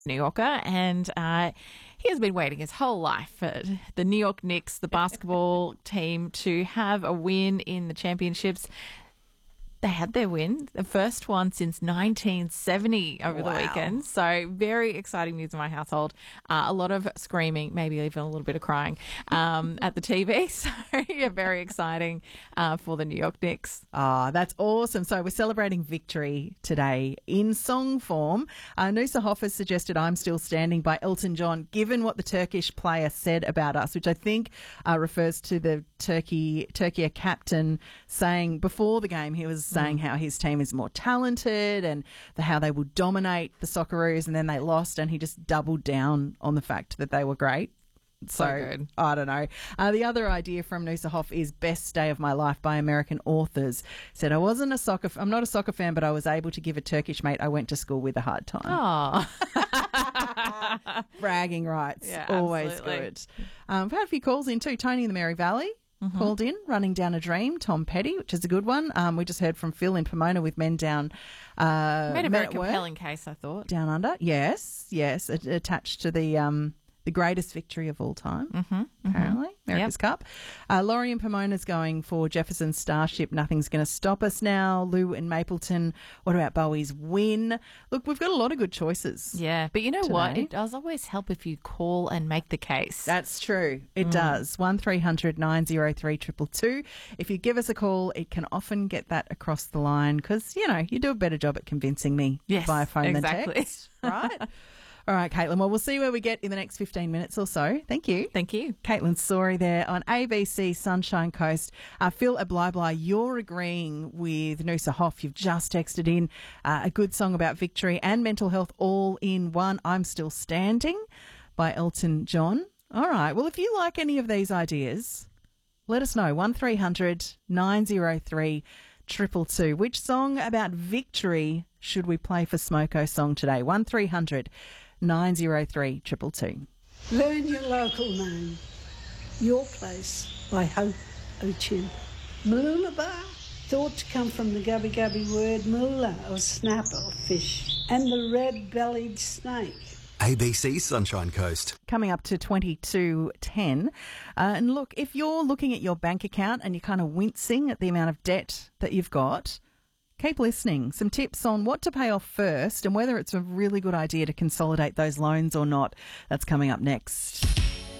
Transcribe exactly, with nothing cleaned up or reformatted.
New Yorker, and uh, he has been waiting his whole life for the New York Knicks, the basketball team, to have a win in the championships. They had their win, the first one since nineteen seventy over Wow. the weekend. So very exciting news in my household. Uh, a lot of screaming, maybe even a little bit of crying um, at the T V. So yeah, very exciting uh, for the New York Knicks. Ah, that's awesome. So we're celebrating victory today in song form. Uh, Noosa Hoff has suggested I'm Still Standing by Elton John, given what the Turkish player said about us, which I think uh, refers to the Turkey Turkey captain saying before the game, he was saying how his team is more talented and the, how they will dominate the Socceroos, and then they lost, and he just doubled down on the fact that they were great. So, So good. I don't know. Uh, the other idea from Noosa Hoff is Best Day of My Life by American Authors. Said, I wasn't a soccer, f- I'm not a soccer fan, but I was able to give a Turkish mate I went to school with a hard time. Oh, Bragging rights. Yeah, Always absolutely. good. Um, I've had a few calls in too. Tony in the Mary Valley Mm-hmm. called in, Running Down a Dream, Tom Petty, which is a good one. Um, we just heard from Phil in Pomona with Men Down. Uh, made a Men very at Work. compelling case, I thought. Down Under. Yes, yes. a- attached to the um, the greatest victory of all time, mm-hmm, apparently. America's Yep. Cup. Uh, Laurie in Pomona's going for Jefferson Starship, Nothing's Going to Stop Us Now. Lou in Mapleton, what about Bowie's Win? Look, we've got a lot of good choices. Yeah, but you know what? Today. It does always help if you call and make the case. That's true. It does. one three hundred nine oh three two two two. If you give us a call, it can often get that across the line because, you know, you do a better job at convincing me Yes, via phone exactly. than text. Right? All right, Caitlin. Well, we'll see where we get in the next fifteen minutes or so. Thank you. Thank you. Caitlin Sorey there on A B C Sunshine Coast. Uh, Phil Ablibli, you're agreeing with Noosa Hoff. You've just texted in uh, a good song about victory and mental health all in one. I'm Still Standing by Elton John. All right. Well, if you like any of these ideas, let us know. one three hundred nine oh three two two two. Which song about victory should we play for Smoko Song today? one three hundred nine oh three two two two. Learn your local name. Your Place by Hope Ochin. Mooloolaba, thought to come from the Gubby Gubby word moola, or snapper, or fish, and the red-bellied snake. A B C Sunshine Coast. Coming up to twenty-two ten. Uh, and look, if you're looking at your bank account and you're kind of wincing at the amount of debt that you've got, keep listening. Some tips on what to pay off first and whether it's a really good idea to consolidate those loans or not. That's coming up next.